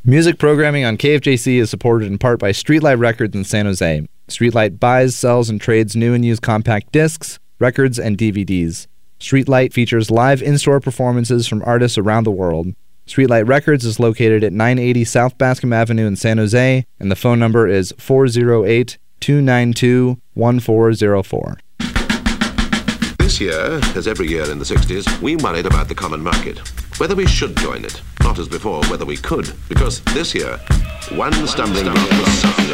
Music programming on KFJC is supported in part by Streetlight Records in San Jose. Streetlight buys, sells, and trades new and used compact discs, records, and DVDs. Streetlight features live in-store performances from artists around the world. Streetlight Records is located at 980 South Bascom Avenue in San Jose, and the phone number is 408-292-1404. This year, as every year in the 60s, we worried about the common market. Whether we should join it, not as before whether we could, because this year, one stumbling block was sound.